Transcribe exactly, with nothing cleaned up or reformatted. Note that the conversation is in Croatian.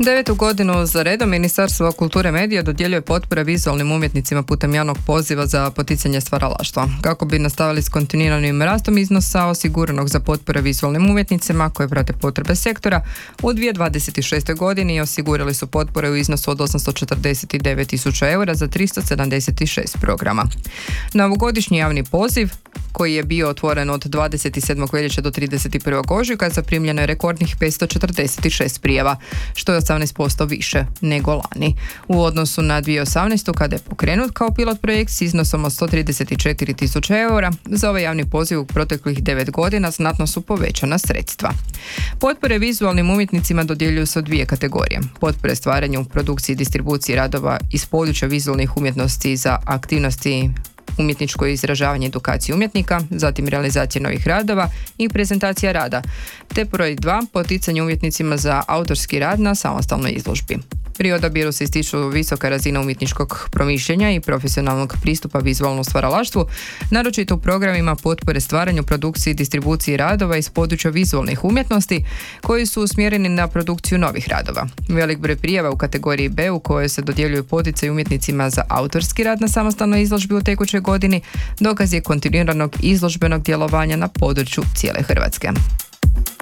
Devetu godinu za redom Ministarstvo kulture i medija dodjeljuje potpore vizualnim umjetnicima putem javnog poziva za poticanje stvaralaštva. Kako bi nastavili s kontinuiranim rastom iznosa osiguranog za potpore vizualnim umjetnicima koje prate potrebe sektora, u dvije tisuće dvadeset šestoj godini osigurali su potpore u iznosu od osamsto četrdeset devet tisuća eura za tristo sedamdeset šest programa. Novogodišnji javni poziv, koji je bio otvoren od dvadeset sedmog veljače do trideset prvog ožujka, zaprimljeno je rekordnih petsto četrdeset šest prijava, što je osamnaest posto više nego lani. U odnosu na dvije tisuće osamnaestu kada je pokrenut kao pilot projekt s iznosom od sto trideset četiri tisuće eura, za ovaj javni poziv u proteklih devet godina znatno su povećana sredstva. Potpore vizualnim umjetnicima dodjeljuju se u dvije kategorije. Potpore stvaranju, produkciji i distribuciji radova iz područja vizualnih umjetnosti za aktivnosti umjetničko izražavanje i edukaciju umjetnika, zatim realizacija novih radova i prezentacija rada, te broj dva, poticanje umjetnicima za autorski rad na samostalnoj izložbi. Pri odabiru se ističu visoka razina umjetničkog promišljenja i profesionalnog pristupa vizualnom stvaralaštvu, naročito u programima potpore stvaranju, produkciji i distribuciji radova iz područja vizualnih umjetnosti koji su usmjereni na produkciju novih radova. Velik broj prijava u kategoriji B u kojoj se dodjeljuju poticaj umjetnicima za autorski rad na samostalnoj izložbi u tekućoj godini dokaz je kontinuiranog izložbenog djelovanja na području cijele Hrvatske.